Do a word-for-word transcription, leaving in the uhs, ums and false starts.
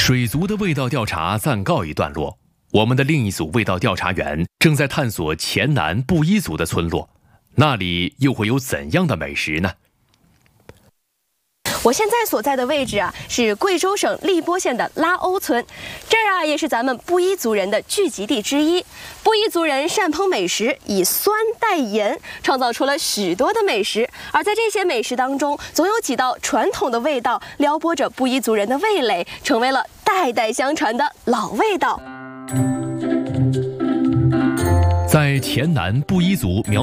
水族的味道调查暂告一段落，我们的另一组味道调查员正在探索黔南布依族的村落，那里又会有怎样的美食呢？ 我现在所在的位置啊，是贵州省荔波县的拉欧村，这儿啊也是咱们布依族人的聚集地之一。布依族人善烹美食，以酸带盐，创造出了许多的美食。而在这些美食当中，总有几道传统的味道撩拨着布依族人的味蕾，成为了代代相传的老味道。 在黔南布依族苗